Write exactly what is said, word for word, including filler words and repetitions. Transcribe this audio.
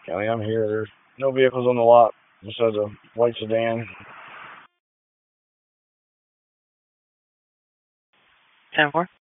County, I'm here. There's no vehicles on the lot besides a white sedan. ten four.